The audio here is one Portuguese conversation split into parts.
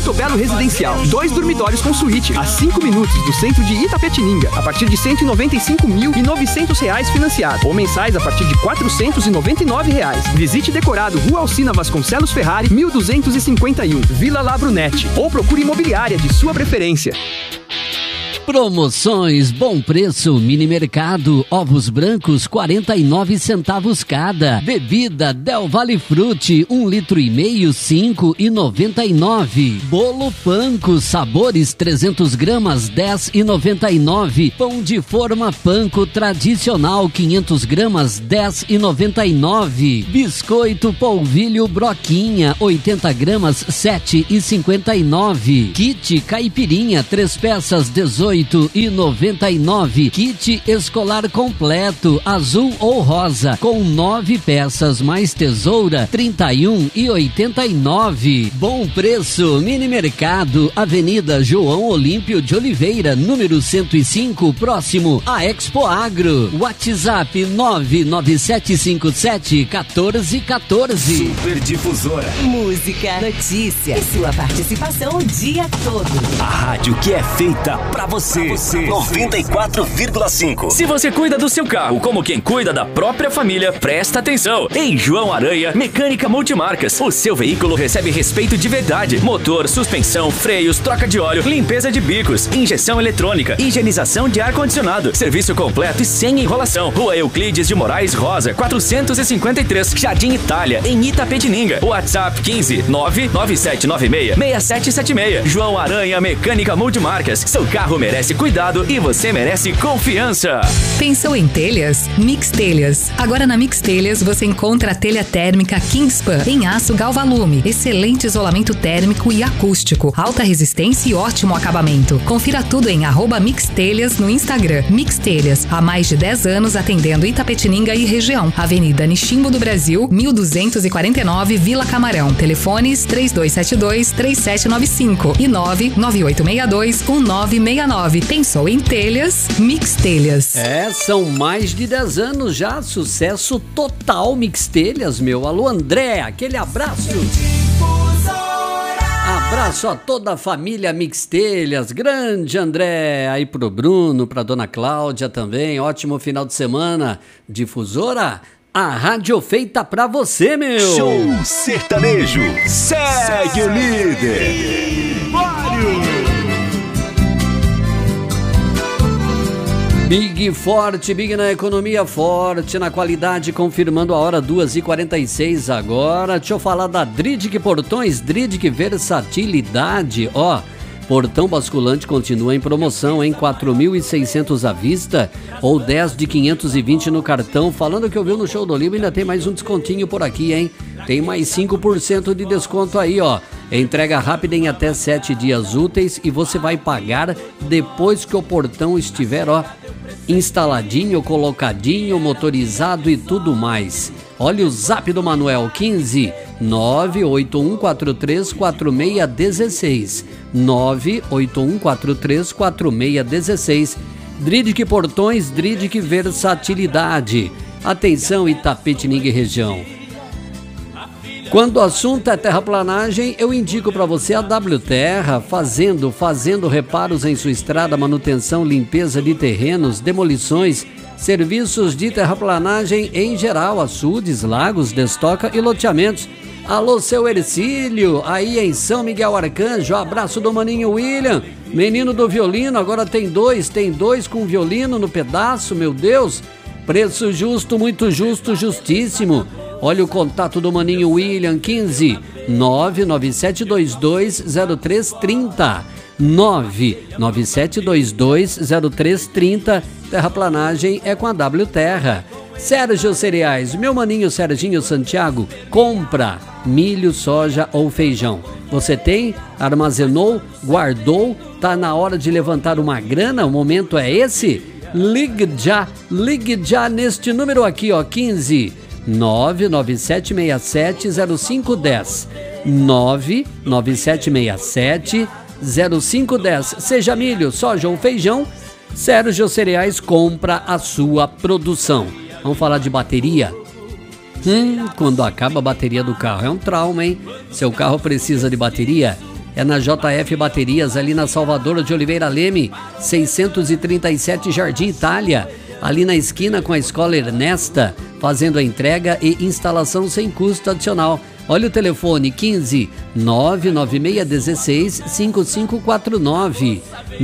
Portobello Residencial. 2 dormitórios com suíte a 5 minutos do centro de Itapetininga, a partir de R$ 195.900 financiado, ou mensais a partir de R$ 499. Visite decorado Rua Alcina Vasconcelos Ferrari, 1251, Vila La Brunete, ou procure imobiliária de sua preferência. Promoções, bom preço, mini mercado, ovos brancos 49 centavos cada. Bebida Del Valle Frute, 1,5 litro, 5,99. Bolo Panko, sabores 300 gramas, 10,99. Pão de forma Panko tradicional, 500 gramas, 10,99. Biscoito polvilho Broquinha, 80 gramas, 7,59. Kit caipirinha, 3 peças, 18,99. Kit escolar completo, azul ou rosa, com 9 peças mais tesoura, 31,89. Bom preço, mini mercado, Avenida João Olímpio de Oliveira, número 105, próximo à Expo Agro. WhatsApp 99757-1414. Super Difusora. Música, notícia e sua participação o dia todo. A rádio que é feita pra você. 94,5. Se você cuida do seu carro como quem cuida da própria família, presta atenção. Em João Aranha, Mecânica Multimarcas. O seu veículo recebe respeito de verdade. Motor, suspensão, freios, troca de óleo, limpeza de bicos, injeção eletrônica, higienização de ar-condicionado. Serviço completo e sem enrolação. Rua Euclides de Moraes Rosa, 453, Jardim Itália, em Itapetininga. WhatsApp 15 99796 6776. João Aranha, Mecânica Multimarcas. Seu carro merece cuidado e você merece confiança. Pensou em telhas? Mix Telhas. Agora na Mix Telhas você encontra a telha térmica Kingspan em aço Galvalume. Excelente isolamento térmico e acústico, alta resistência e ótimo acabamento. Confira tudo em @Mix Telhas no Instagram. Mix Telhas, há mais de 10 anos atendendo Itapetininga e região. Avenida Nishimbo do Brasil, 1249, Vila Camarão. Telefones 3272-3795 e 99862-1969. Pensou em telhas? Mix Telhas. São mais de 10 anos já, sucesso total Mix Telhas, meu. Alô, André, aquele abraço. Abraço a toda a família Mix Telhas, grande André, aí pro Bruno, pra dona Cláudia também, ótimo final de semana. Difusora, a rádio feita pra você, meu. Show sertanejo, segue o líder. Big forte, Big na economia, forte na qualidade, confirmando a hora 2h46 agora. Deixa eu falar da Dridic Portões, Dridic Versatilidade, ó. Portão basculante continua em promoção, em 4.600 à vista ou 10 de 520 no cartão. Falando que eu vi no Show do Livro, ainda tem mais um descontinho por aqui, hein? Tem mais 5% de desconto aí, ó. Entrega rápida em até 7 dias úteis e você vai pagar depois que o portão estiver, ó, instaladinho, colocadinho, motorizado e tudo mais. Olha o zap do Manuel, 15 981434616. 981434616. Dridic Portões, Dridic Versatilidade. Atenção, Itapetininga e região. Quando o assunto é terraplanagem, eu indico para você a W Terra, fazendo reparos em sua estrada, manutenção, limpeza de terrenos, demolições, serviços de terraplanagem em geral, açudes, lagos, destoca e loteamentos. Alô, seu Ercílio, aí em São Miguel Arcanjo, abraço do maninho William, menino do violino, agora tem dois com violino no pedaço, meu Deus, preço justo, muito justo, justíssimo. Olha o contato do maninho William, 15 997220330. 997220330. Terraplanagem é com a W Terra. Sérgio Cereais, meu maninho Serginho Santiago, compra milho, soja ou feijão. Você tem? Armazenou? Guardou? Tá na hora de levantar uma grana? O momento é esse? Ligue já neste número aqui, ó, 15 997670510. 997670510. Seja milho, soja ou feijão, Sérgio Cereais compra a sua produção. Vamos falar de bateria? Quando acaba a bateria do carro é um trauma, hein? Seu carro precisa de bateria? é na JF Baterias, ali na Salvador de Oliveira Leme, 637 Jardim Itália, ali na esquina com a Escola Ernesta, fazendo a entrega e instalação sem custo adicional. Olha o telefone 15 99616 5549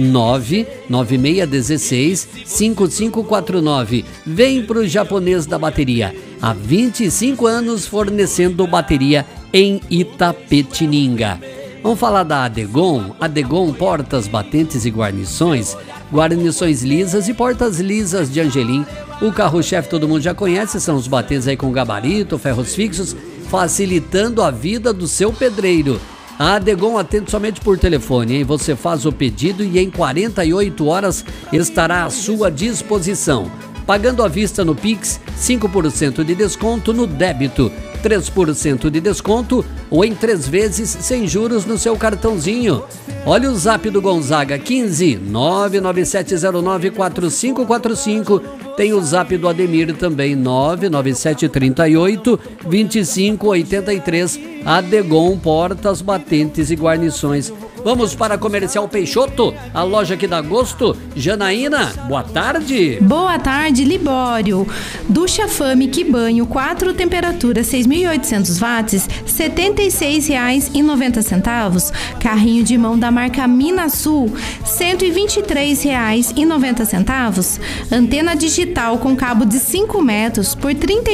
99616 5549. Vem pro Japonês da Bateria. Há 25 anos fornecendo bateria em Itapetininga. Vamos falar da Adegon. Adegon Portas, Batentes e Guarnições. Guarnições lisas e portas lisas de Angelim. O carro-chefe todo mundo já conhece, são os batentes aí com gabarito, ferros fixos, facilitando a vida do seu pedreiro. A Adegon atende somente por telefone, hein? Você faz o pedido e em 48 horas estará à sua disposição. Pagando à vista no Pix, 5% de desconto no débito, 3% de desconto ou em 3 vezes sem juros no seu cartãozinho. Olha o zap do Gonzaga, 15 99709 4545. Tem o zap do Ademir também, 99738 2583. Adegon Portas, Batentes e Guarnições. Vamos para Comercial Peixoto, a loja que dá gosto. Janaína, boa tarde. Boa tarde, Libório. Ducha Fame Banho, 4 temperaturas, 6.800 watts, R$ 76,90. Carrinho de mão da marca Minasul, R$ 123,90. Antena digital com cabo de 5 metros por R$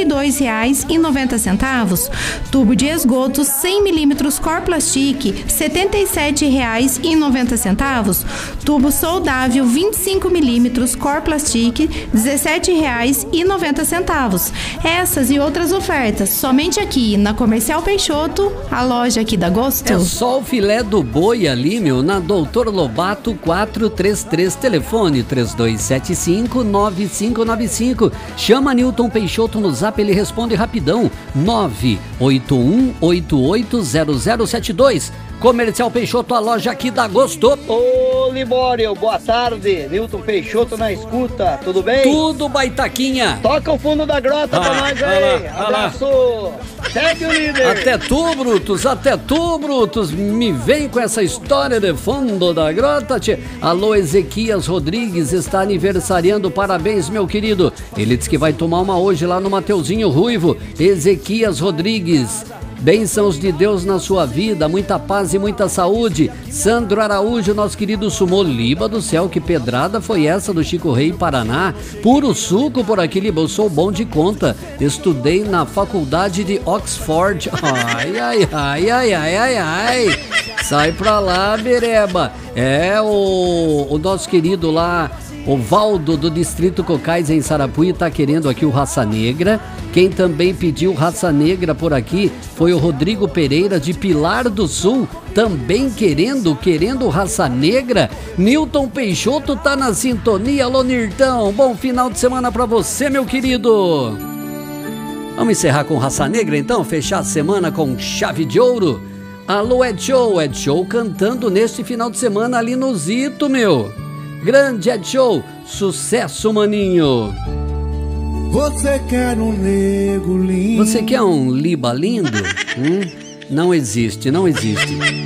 32,90. Tubo de esgoto 100 milímetros Corplastic, R$ 77,90. Tubo soldável 25 milímetros Corplastic, R$ 17,90. Essas e outras ofertas somente aqui na Comercial Peixoto, a loja aqui dá gosto. É só o filé do boi ali, meu, na Doutor Lobato 433, telefone 3275-9595. Chama Newton Peixoto no zap, ele responde rapidão, 981880072. Comercial Peixoto, a loja aqui dá gosto. Ô Libório, boa tarde. Newton Peixoto na escuta, tudo bem? Tudo, Baitaquinha. Toca o fundo da grota pra nós aí. Abraço. Segue o líder. Até tu, Brutus. Me vem com essa história de fundo da grota, tchê. Alô, Ezequias Rodrigues está aniversariando. Parabéns, meu querido. Ele disse que vai tomar uma hoje lá no Mateuzinho Ruivo. Ezequias Rodrigues. Bênçãos de Deus na sua vida, muita paz e muita saúde. Sandro Araújo, nosso querido sumô. Liba do céu, que pedrada foi essa do Chico Rei Paraná? Puro suco por aqui, Liba, eu sou bom de conta. Estudei na faculdade de Oxford. Ai. Sai pra lá, Bereba. É o nosso querido lá, o Valdo do Distrito Cocais em Sarapuí, tá querendo aqui o Raça Negra. Quem também pediu Raça Negra por aqui foi o Rodrigo Pereira de Pilar do Sul, também querendo Raça Negra. Newton Peixoto tá na sintonia. Alô, Nirtão, bom final de semana pra você, meu querido. Vamos encerrar com Raça Negra então, fechar a semana com chave de ouro. Alô, Ed Show cantando neste final de semana ali no Zito, meu. Grande Ed Show, sucesso, maninho. Você quer um nego lindo? Você quer um Liba lindo? Não existe.